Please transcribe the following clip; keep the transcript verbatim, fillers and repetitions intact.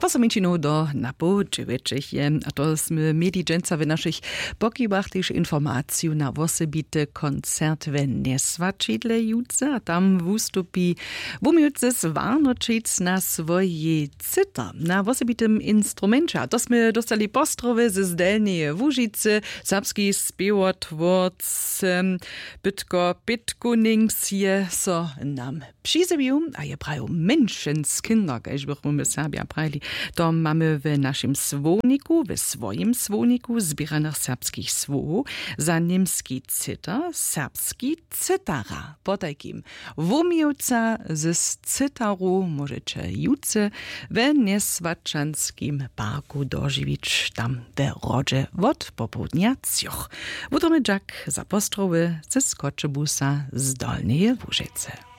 Was am Inchino do napoczywieczych, a to sme medijenca w naszych pokibachtych informacji na wosebite koncert w Nesvačidle jutze, a tam wustupi wumiutze zwarnoczyc na swoje cyta, na wosebitem instrumencie. A to sme dostali postrowy ze zdelnie Łużycy, serbski spiewotwórc Bytko Pitkunings je so nam przyzebił, a je prają menschenskinder, gajż bychmy Serbia prajli. To mamy w naszym słowniku, w swoim słowniku zbieranych serbskich słów za niemski cyta, serbski cytara. Po takim wumiuca z cytaru możecie jutze w Nesvačanskim parku dożywić tam w rodzie od popołudnia cioch. Wutramy Jack z apostrowy ze Skoczebusa z Dolnej Łużycy.